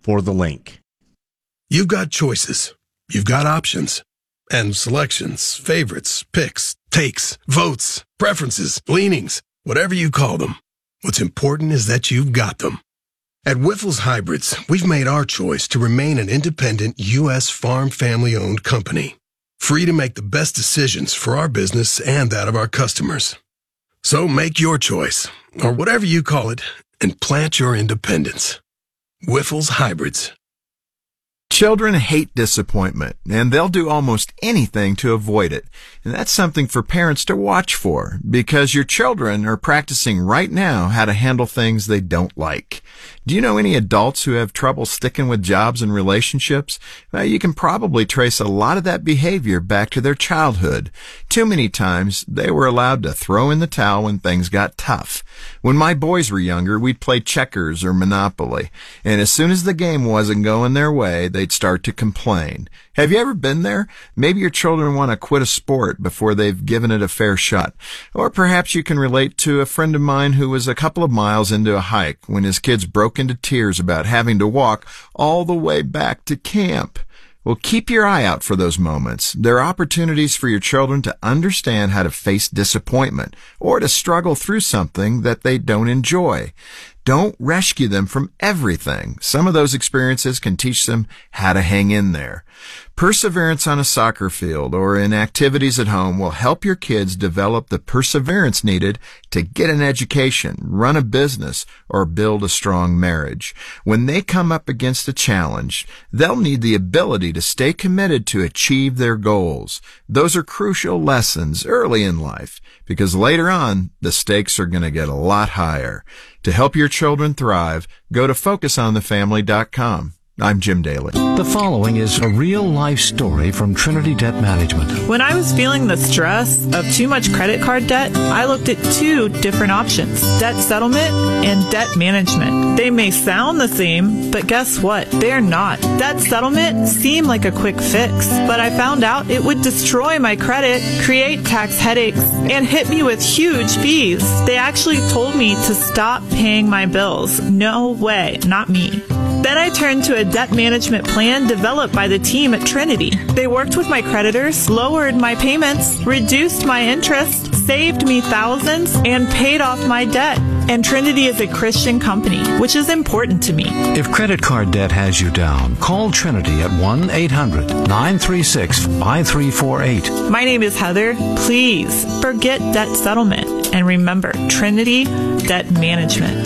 for the link. You've got choices. You've got options. And selections, favorites, picks, takes, votes, preferences, leanings, whatever you call them. What's important is that you've got them. At Wyffels Hybrids, we've made our choice to remain an independent U.S. farm family-owned company, free to make the best decisions for our business and that of our customers. So make your choice, or whatever you call it, and plant your independence. Wyffels Hybrids. Children hate disappointment, and they'll do almost anything to avoid it. And that's something for parents to watch for, because your children are practicing right now how to handle things they don't like. Do you know any adults who have trouble sticking with jobs and relationships? Well, you can probably trace a lot of that behavior back to their childhood. Too many times, they were allowed to throw in the towel when things got tough. When my boys were younger, we'd play checkers or Monopoly, and as soon as the game wasn't going their way, they'd start to complain. Have you ever been there? Maybe your children want to quit a sport before they've given it a fair shot. Or perhaps you can relate to a friend of mine who was a couple of miles into a hike when his kids broke into tears about having to walk all the way back to camp. Well, keep your eye out for those moments. They're opportunities for your children to understand how to face disappointment or to struggle through something that they don't enjoy. Don't rescue them from everything. Some of those experiences can teach them how to hang in there. Perseverance on a soccer field or in activities at home will help your kids develop the perseverance needed to get an education, run a business, or build a strong marriage. When they come up against a challenge, they'll need the ability to stay committed to achieve their goals. Those are crucial lessons early in life, because later on, the stakes are going to get a lot higher. To help your children thrive, go to FocusOnTheFamily.com. I'm Jim Daly. The following is a real-life story from Trinity Debt Management. When I was feeling the stress of too much credit card debt, I looked at two different options: debt settlement and debt management. They may sound the same, but guess what? They're not. Debt settlement seemed like a quick fix, but I found out it would destroy my credit, create tax headaches, and hit me with huge fees. They actually told me to stop paying my bills. No way, not me. Then I turned to a debt management plan developed by the team at Trinity. They worked with my creditors, lowered my payments, reduced my interest, saved me thousands, and paid off my debt. And Trinity is a Christian company, which is important to me. If credit card debt has you down, call Trinity at 1-800-936-5348. My name is Heather. Please forget debt settlement and remember Trinity Debt Management.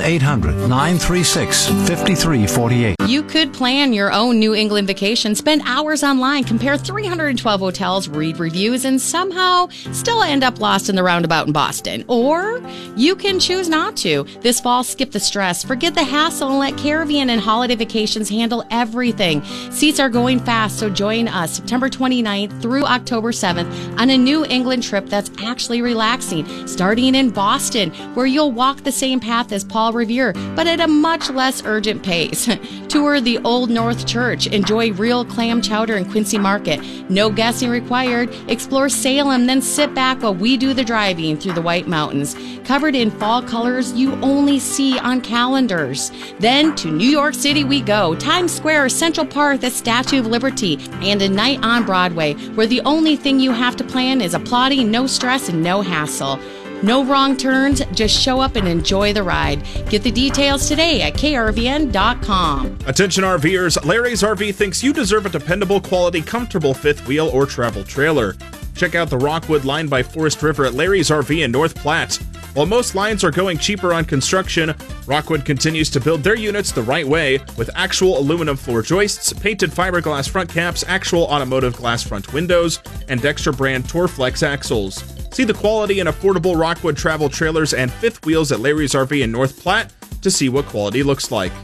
1-800-936-5348. You could plan your own New England vacation, spend hours online, compare 312 hotels, read reviews, and somehow still end up lost in the roundabout in Boston. Or you can choose not to. This fall, skip the stress, forget the hassle, and let Caribbean and Holiday Vacations handle everything. Seats are going fast, so join us September 29th through October 7th on a New England trip that's actually relaxing, starting in Boston, where you'll walk the same path as Paul Revere, but at a much less urgent pace. Tour the Old North Church, enjoy real clam chowder in Quincy Market. No guessing required. Explore Salem, then sit back while we do the driving through the White Mountains, covered in fall colors you only see on calendars. Then to New York City we go. Times Square, Central Park, the Statue of Liberty, and a night on Broadway, where the only thing you have to plan is applauding, no stress, and no hassle. No wrong turns, just show up and enjoy the ride. Get the details today at krvn.com. Attention RVers, Larry's RV thinks you deserve a dependable, quality, comfortable fifth wheel or travel trailer. Check out the Rockwood line by Forest River at Larry's RV in North Platte. While most lines are going cheaper on construction, Rockwood continues to build their units the right way with actual aluminum floor joists, painted fiberglass front caps, actual automotive glass front windows, and Dexter brand Torflex axles. See the quality and affordable Rockwood travel trailers and fifth wheels at Larry's RV in North Platte to see what quality looks like.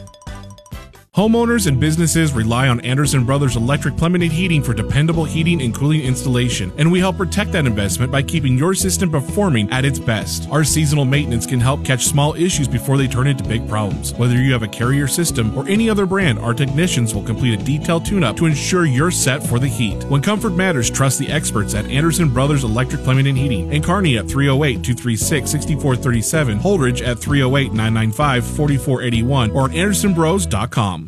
Homeowners and businesses rely on Anderson Brothers Electric Plumbing and Heating for dependable heating and cooling installation, and we help protect that investment by keeping your system performing at its best. Our seasonal maintenance can help catch small issues before they turn into big problems. Whether you have a Carrier system or any other brand, our technicians will complete a detailed tune-up to ensure you're set for the heat. When comfort matters, trust the experts at Anderson Brothers Electric Plumbing and Heating. In Kearney at 308-236-6437, Holdridge at 308-995-4481, or at andersonbros.com.